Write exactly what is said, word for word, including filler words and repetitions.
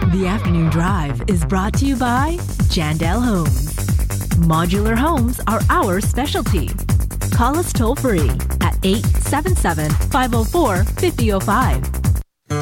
The afternoon drive is brought to you by Jandel Homes. Modular homes are our specialty. Call us toll free at eight seven seven, five oh four, five oh five